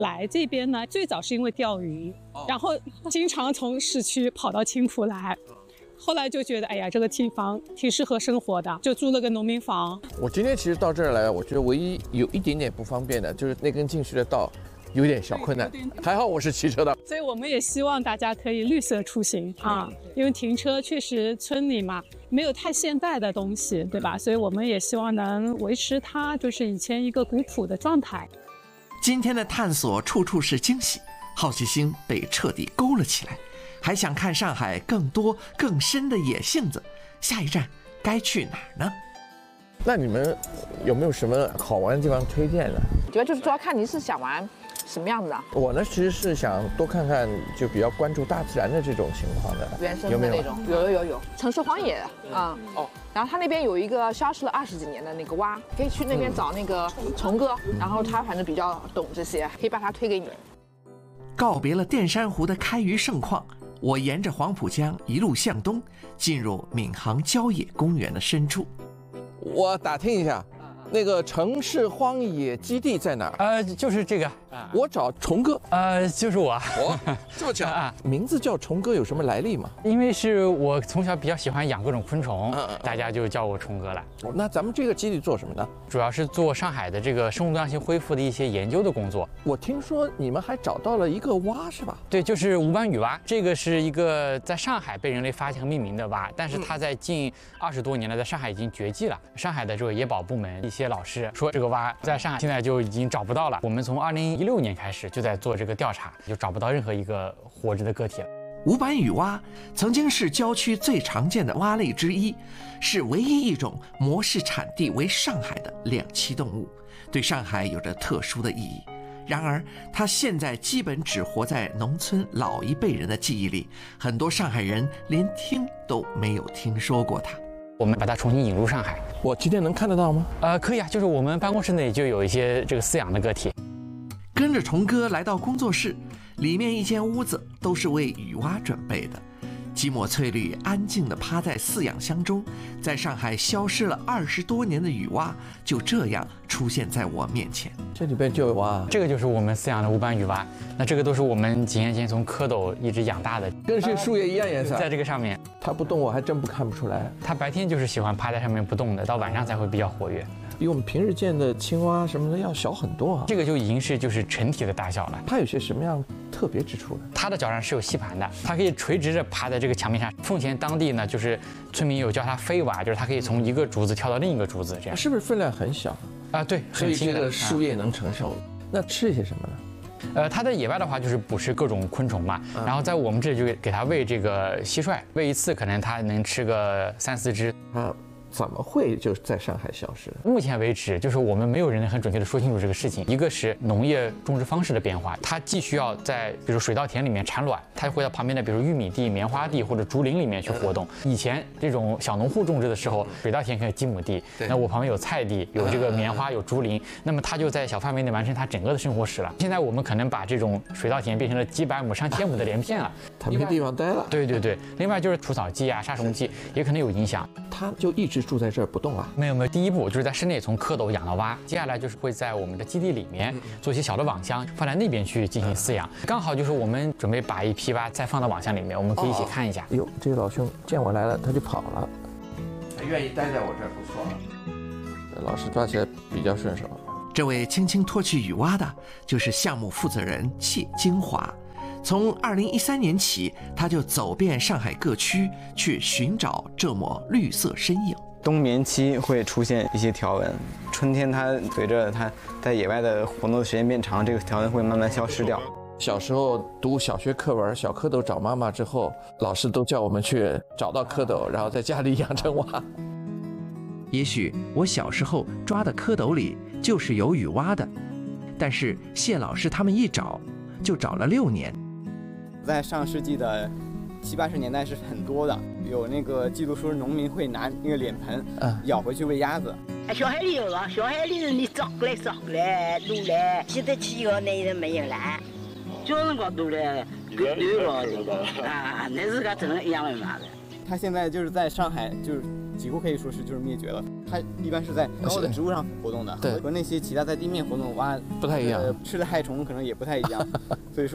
来这边呢，最早是因为钓鱼，然后经常从市区跑到青浦来。后来就觉得，哎呀，这个地方挺适合生活的，就租了个农民房。 我今天其实到这儿来，我觉得唯一有一点点不方便的，就是那根进去的道有点小困难。还好我是骑车的， 所以我们也希望大家可以绿色出行啊，因为停车确实村里嘛没有太现代的东西，对吧？所以我们也希望能维持它就是以前一个古朴的状态。 今天的探索处处是惊喜，好奇心被彻底勾了起来。还想看上海更多更深的野性子，下一站该去哪儿呢？ 那你们有没有什么好玩的地方推荐呢？ 主要就是主要看你是想玩什么样子的。 我呢其实是想多看看，就比较关注大自然的这种情况的， 原生的那种。有城市荒野啊。然后他那边有一个消失了20几年的那个蛙，可以去那边找那个虫哥，然后他反正比较懂这些，可以把他推给你。 告别了淀山湖的开渔盛况，我沿着黄浦江一路向东，进入闵行郊野公园的深处。 我打听一下，那个城市荒野基地在哪儿？ 就是这个。 我找虫哥。 就是我。 这么巧啊！名字叫虫哥有什么来历吗？ 因为是我从小比较喜欢养各种昆虫，大家就叫我虫哥了。 那咱们这个基地做什么呢？ 主要是做上海的这个生物多样性恢复的一些研究的工作。 我听说你们还找到了一个蛙，是吧？ 对，就是无斑羽蛙。这个是一个在上海被人类发现和命名的蛙，但是它在近20多年了，在上海已经绝迹了。上海的这个野保部门一些老师说，这个蛙在上海现在就已经找不到了。我们从2016年开始就在做这个调查，就找不到任何一个活着的个体了。 无斑羽蛙曾经是郊区最常见的蛙类之一，是唯一一种模式产地为上海的两栖动物，对上海有着特殊的意义。然而，它现在基本只活在农村老一辈人的记忆里，很多上海人连听都没有听说过它。 我们把它重新引入上海。 我今天能看得到吗？ 可以啊，就是我们办公室内就有一些这个饲养的个体。 跟着虫哥来到工作室，里面一间屋子都是为雨蛙准备的。几抹翠绿安静地趴在饲养箱中，在上海消失了20多年的雨蛙就这样出现在我面前。 这里边就有蛙， 这个就是我们饲养的无斑羽蛙。那这个都是我们几年前从蝌蚪一直养大的， 跟这树叶一样颜色。 在这个上面， 它不动我还真不看不出来。 它白天就是喜欢趴在上面不动的，到晚上才会比较活跃。 比我们平时见的青蛙什么的要小很多啊。 这个就已经是就是成体的大小了。 它有些什么样特别之处呢？ 它的脚上是有吸盘的，它可以垂直着爬在这个墙面上。奉贤当地呢，就是村民有叫它飞蛙，就是它可以从一个竹子跳到另一个竹子，这样。 是不是分量很小啊？对， 所以这个树叶能承受。那吃些什么呢？ 它在野外的话就是捕食各种昆虫嘛，然后在我们这里就给它喂这个蟋蟀，喂一次可能它能吃个3、4只。 怎么会就在上海消失？ 目前为止，就是我们没有人能很准确的说清楚这个事情。一个是农业种植方式的变化，它既需要在比如水稻田里面产卵，它会到旁边的比如玉米地、棉花地或者竹林里面去活动。以前这种小农户种植的时候，水稻田可以几亩地，那我旁边有菜地，有这个棉花，有竹林，那么它就在小范围内完成它整个的生活史了。现在我们可能把这种水稻田变成了几百亩、上千亩的连片了， 它没地方待了。 对对对，另外就是除草剂啊、杀虫剂也可能有影响。 它就一直住在这儿不动啊？ 没有，第一步就是在室内从蝌蚪养到蛙，接下来就是会在我们的基地里面做一些小的网箱，放在那边去进行饲养。刚好就是我们准备把一批蛙再放到网箱里面，我们可以一起看一下。 哟，这个老兄见我来了，他就跑了，还愿意待在我这儿，不错。老师抓起来比较顺手。 这位轻轻脱去雨蛙的，就是项目负责人谢金华。从2013年起，他就走遍上海各区，去寻找这抹绿色身影。 冬眠期会出现一些条纹，春天它随着它在野外的活动的时间变长，这个条纹会慢慢消失掉。 小时候读小学课文《小蝌蚪找妈妈》之后，老师都叫我们去找到蝌蚪，然后在家里养成蛙。 也许我小时候抓的蝌蚪里就是有雨蛙的，但是谢老师他们一找就找了6年。 在上世纪的70、80年代是很多的，有那个记录说农民会拿那个脸盆舀回去喂鸭子。 小海里有啊，小海里你找过来撸来，现在去个那人没有了，叫人家撸来，狗了啊，那是个真一样的嘛的。 他现在就是在上海，就是几乎可以说是就是灭绝了。它一般是在高的植物上活动的，和那些其他在地面活动的蛙不太一样， 吃的害虫可能也不太一样，所以说。